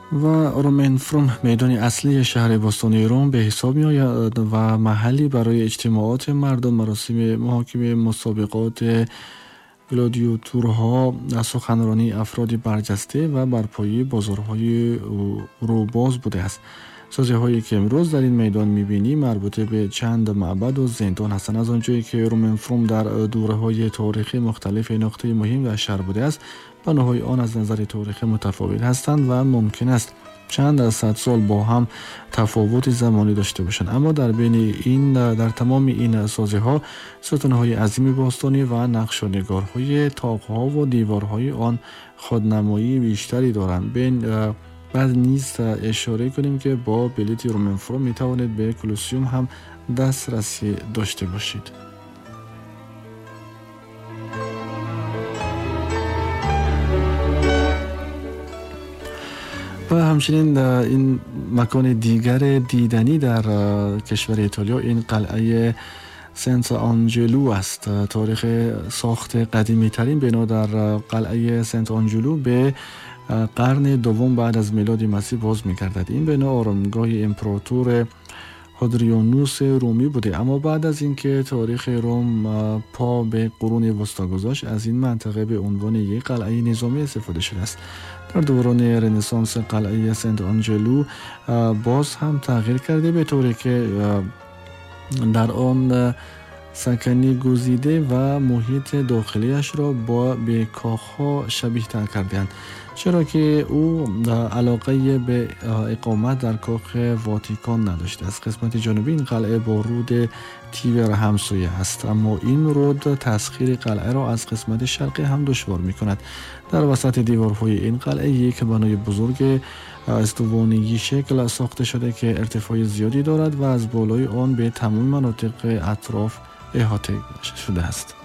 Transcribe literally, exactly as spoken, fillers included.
و رومنفروم میدان اصلی شهر باستانی روم به حساب می آید و محلی برای اجتماعات مردم، مراسم محاکمه، مسابقات گلادیاتورها، سخنرانی افراد برجسته و برپایی بازارهای روباز بوده است. سازی هایی که امروز در این میدان میبینی مربوط به چند معبد و زندان هستند. از آنجایی که رومنفروم در دوره های تاریخی مختلف نقطه مهم در شهر بوده است، بناهای آن از نظر تاریخی متفاوت هستند و ممکن است چند از صد سال با هم تفاوت زمانی داشته باشند، اما در بین این در تمام این سازی ها ستونهای عظیم باستانی و نقش و نگارهای طاقها و دیوارهای آن خودنمایی بیشتری دارند. بین بعد نیز اشاره کنیم که با بلیط رومنفروم می توانید به کلوسیوم هم دسترسی داشته باشید. و همچنین این مکان دیگر دیدنی در کشور ایتالیا این قلعه سنت آنجلو است. تاریخ ساخت قدیمی ترین بنا در قلعه سنت آنجلو به قرن دوم بعد از میلاد مسیح باز می‌گردد. این بنا آرامگاه امپراتور هادریانوس رومی بوده، اما بعد از اینکه تاریخ روم پا به قرون وسطا گذاشت، از این منطقه به عنوان یک قلعه نظامی استفاده شده است. در دوران رنسانس قلعه سنت آنجلو باز هم تغییر کرده به طوری که در آن سکنی گزیده و محیط داخلیش را با به کاخها شبیه تر کردند، چرا که او علاقه به اقامت در کاخ واتیکان نداشته است. قسمت جنوبی این قلعه با رود تیبر همسایه است، اما این رود تسخیر قلعه را از قسمت شرقی هم دشوار می کند. در وسط دیوارهای این قلعه یک بنای بزرگ استوانه‌ای شکل ساخته شده که ارتفاع زیادی دارد و از بالای آن به تمام مناطق اطراف احاطه شده است.